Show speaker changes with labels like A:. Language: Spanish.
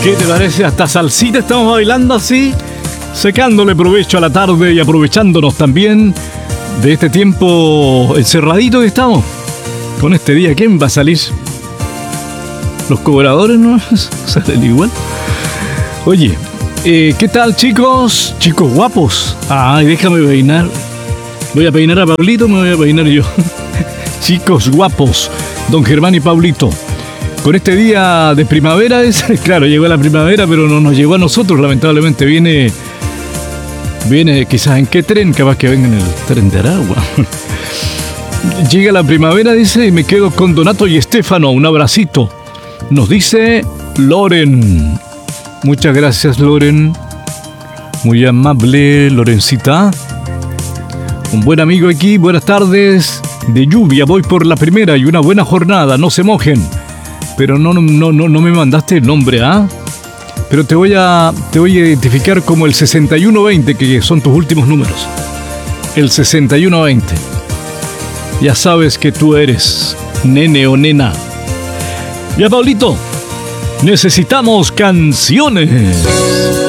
A: ¿Qué te parece? Hasta salsita estamos bailando así, sacándole provecho a la tarde y aprovechándonos también de este tiempo encerradito que estamos. Con este día, ¿quién va a salir? ¿Los cobradores no salen igual? Oye, ¿qué tal, chicos? Chicos guapos. Ay, déjame peinar. Voy a peinar a Pablito, me voy a peinar yo. Chicos guapos, don Germán y Pablito. Con este día de primavera, claro, llegó la primavera, pero no nos llegó a nosotros, lamentablemente. Viene quizás en qué tren, capaz que venga en el tren de Aragua. Llega la primavera, dice, y me quedo con Donato y Estefano. Un abracito. Nos dice Loren. Muchas gracias, Loren. Muy amable, Lorencita. Un buen amigo aquí, buenas tardes. De lluvia, voy por la primera y una buena jornada, no se mojen. Pero no me mandaste el nombre, ¿ah? Pero te voy a identificar como el 6120, que son tus últimos números. El 6120. Ya sabes que tú eres nene o nena. Ya, Pablito, necesitamos canciones.